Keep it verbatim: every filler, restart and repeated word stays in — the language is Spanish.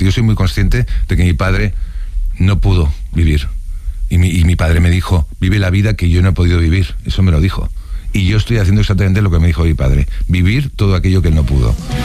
Yo soy muy consciente de que mi padre no pudo vivir. Y mi, y mi padre me dijo, vive la vida que yo no he podido vivir. Eso me lo dijo. Y yo estoy haciendo exactamente lo que me dijo mi padre. Vivir todo aquello que él no pudo.